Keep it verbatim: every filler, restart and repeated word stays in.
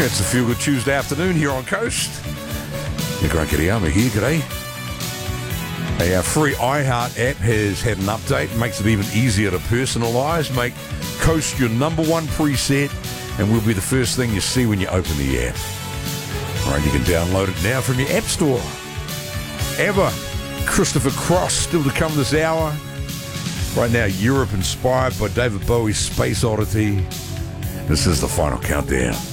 It's a Feel Good Tuesday afternoon here on Coast. Grant Kiriyama here, g'day. A uh, free iHeart app has had an update, makes it even easier to personalise. Make Coast your number one preset, and we'll be the first thing you see when you open the app. All right, you can download it now from your app store. ABBA, Christopher Cross, still to come this hour. Right now, Europe inspired by David Bowie's Space Oddity. This is the final countdown.